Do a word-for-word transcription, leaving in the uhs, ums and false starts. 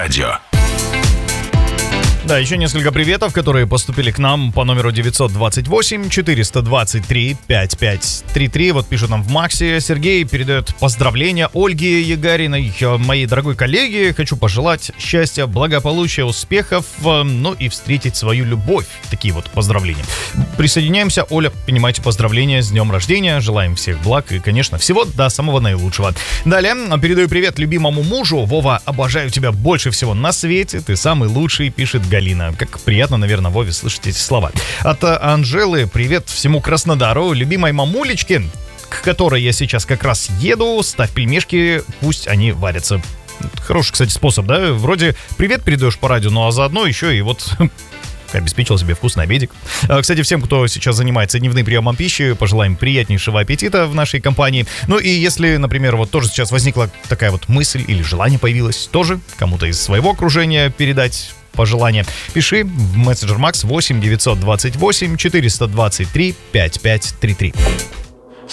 радио. Да, еще несколько приветов, которые поступили к нам по номеру девятьсот двадцать восемь четыреста двадцать три пятьдесят пять тридцать три. Вот пишут нам в Максе. Сергей передает поздравления Ольге Ягариной, моей дорогой коллеге. Хочу пожелать счастья, благополучия, успехов, ну и встретить свою любовь. Такие вот поздравления. Присоединяемся. Оля, принимайте поздравления с днем рождения. Желаем всех благ и, конечно, всего до самого наилучшего. Далее передаю привет любимому мужу. Вова, обожаю тебя больше всего на свете. Ты самый лучший, пишет Галина. Как приятно, наверное, Вове слышать эти слова. От Анжелы привет всему Краснодару. Любимой мамулечке, к которой я сейчас как раз еду, ставь пельмешки, пусть они варятся. Хороший, кстати, способ, да? Вроде привет передаешь по радио, ну а заодно еще и вот обеспечил себе вкусный обедик. Кстати, всем, кто сейчас занимается дневным приемом пищи, пожелаем приятнейшего аппетита в нашей компании. Ну и если, например, вот тоже сейчас возникла такая вот мысль или желание появилось, тоже кому-то из своего окружения передать пожелания, пиши в мессенджер Макс восемь девятьсот двадцать восемь четыреста двадцать три пятьдесят пять тридцать три.